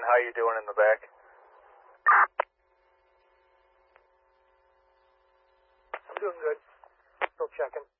How you doing in the back? I'm doing good. Still checking.